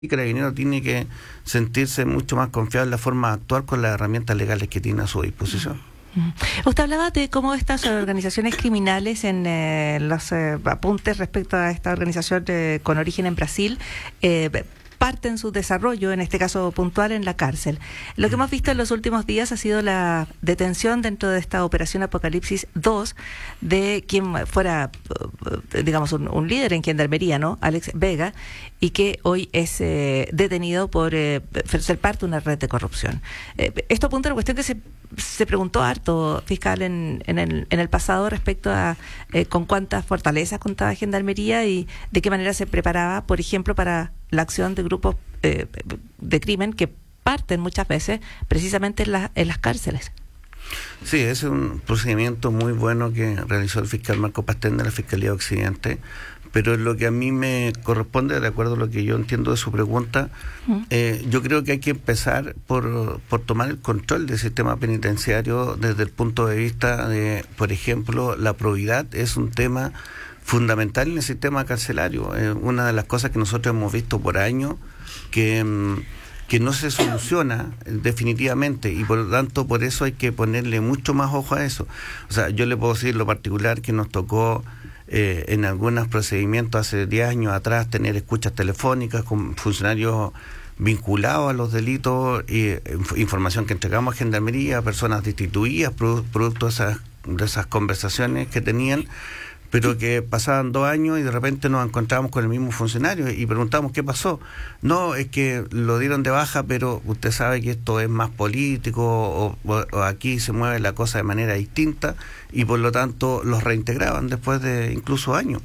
y Carabinero tiene que sentirse mucho más confiado en la forma de actuar con las herramientas legales que tiene a su disposición. Usted hablaba de cómo estas organizaciones criminales en los apuntes respecto a esta organización con origen en Brasil parten su desarrollo, en este caso puntual, en la cárcel. Lo que hemos visto en los últimos días ha sido la detención dentro de esta operación Apocalipsis 2 de quien fuera, digamos, un líder en Gendarmería, ¿no? Alex Vega, y que hoy es detenido por ser parte de una red de corrupción. Esto apunta a una cuestión que se preguntó harto, fiscal, en el pasado respecto a con cuántas fortalezas contaba Gendarmería y de qué manera se preparaba, por ejemplo, para la acción de grupos de crimen que parten muchas veces precisamente en las cárceles. Sí, ese es un procedimiento muy bueno que realizó el fiscal Marco Pastén de la Fiscalía de Occidente, pero lo que a mí me corresponde, de acuerdo a lo que yo entiendo de su pregunta, yo creo que hay que empezar por tomar el control del sistema penitenciario desde el punto de vista de, por ejemplo, la probidad es un tema fundamental en el sistema carcelario. Una de las cosas que nosotros hemos visto por años que no se soluciona definitivamente, y por lo tanto por eso hay que ponerle mucho más ojo a eso. O sea, yo le puedo decir lo particular que nos tocó en algunos procedimientos hace 10 años atrás tener escuchas telefónicas con funcionarios vinculados a los delitos, información que entregamos a Gendarmería, personas destituidas producto de esas conversaciones que tenían, pero que pasaban 2 años y de repente nos encontrábamos con el mismo funcionario y preguntamos qué pasó. No, es que lo dieron de baja, pero usted sabe que esto es más político o aquí se mueve la cosa de manera distinta y por lo tanto los reintegraban después de incluso años.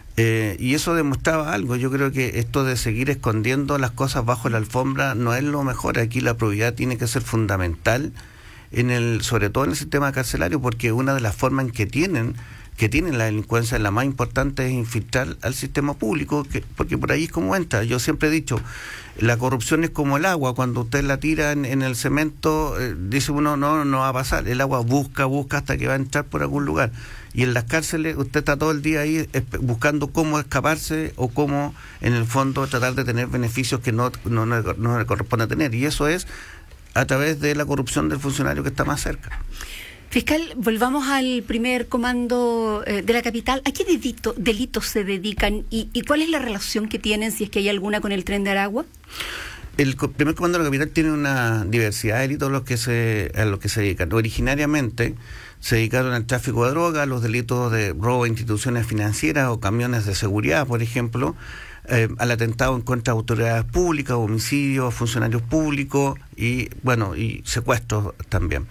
Y eso demostraba algo. Yo creo que esto de seguir escondiendo las cosas bajo la alfombra no es lo mejor. Aquí la probidad tiene que ser fundamental, sobre todo en el sistema carcelario, porque una de las formas en que tienen la delincuencia, la más importante es infiltrar al sistema público, porque por ahí es como entra. Yo siempre he dicho, la corrupción es como el agua, cuando usted la tira en el cemento, dice uno, no va a pasar, el agua busca hasta que va a entrar por algún lugar. Y en las cárceles usted está todo el día ahí buscando cómo escaparse o cómo, en el fondo, tratar de tener beneficios que no le corresponde tener. Y eso es a través de la corrupción del funcionario que está más cerca. Fiscal, volvamos al primer comando de la capital. ¿A qué delitos se dedican y cuál es la relación que tienen, si es que hay alguna, con el Tren de Aragua? El primer comando de la capital tiene una diversidad de delitos a los que se dedican. Originariamente se dedicaron al tráfico de drogas, a los delitos de robo a instituciones financieras o camiones de seguridad, por ejemplo, al atentado en contra de autoridades públicas, homicidios, funcionarios públicos y secuestros también.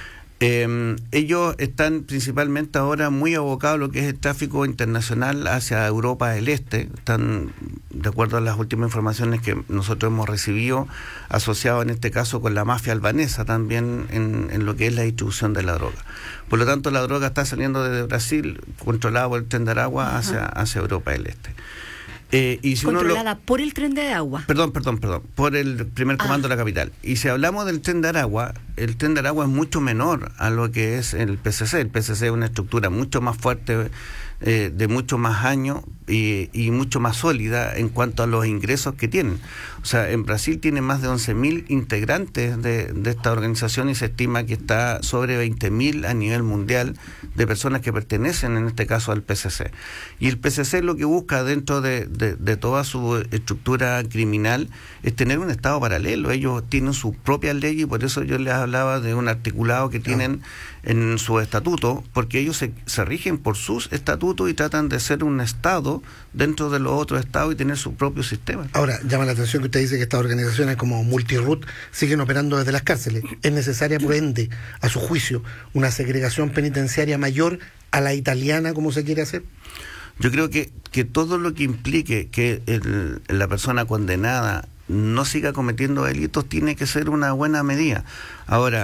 Ellos están principalmente ahora muy abocados a lo que es el tráfico internacional hacia Europa del Este. Están, de acuerdo a las últimas informaciones que nosotros hemos recibido, asociados en este caso con la mafia albanesa también en lo que es la distribución de la droga. Por lo tanto, la droga está saliendo desde Brasil, controlada por el Tren de Aragua hacia Europa del Este. Y si controlada por el Tren de Aragua. Perdón, por el primer comando de la capital. Y si hablamos del Tren de Aragua, el Tren de Aragua es mucho menor a lo que es el PCC. El PCC es una estructura mucho más fuerte, de mucho más años y mucho más sólida en cuanto a los ingresos que tienen. O sea, en Brasil tiene más de 11.000 integrantes de esta organización y se estima que está sobre 20.000 a nivel mundial de personas que pertenecen en este caso al PCC. Y el PCC lo que busca dentro de toda su estructura criminal es tener un estado paralelo. Ellos tienen sus propias leyes y por eso yo les hablaba de un articulado que tienen en su estatuto, porque ellos se rigen por sus estatutos y tratan de ser un estado dentro de los otros estados y tener su propio sistema. Ahora, llama la atención que usted dice que estas organizaciones como Multirut siguen operando desde las cárceles. ¿Es necesaria, por ende, a su juicio, una segregación penitenciaria mayor a la italiana como se quiere hacer? Yo creo que todo lo que implique que la persona condenada no siga cometiendo delitos tiene que ser una buena medida. Ahora,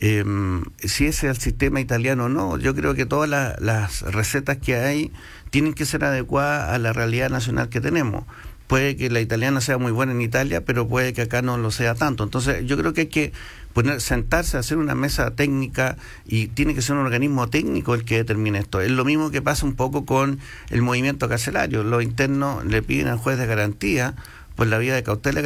si ese es el sistema italiano o no, yo creo que todas las recetas que hay tienen que ser adecuadas a la realidad nacional que tenemos. Puede que la italiana sea muy buena en Italia, pero puede que acá no lo sea tanto. Entonces yo creo que hay que sentarse a hacer una mesa técnica y tiene que ser un organismo técnico el que determine esto. Es lo mismo que pasa un poco con el movimiento carcelario. Los internos le piden al juez de garantía por la vía de cautela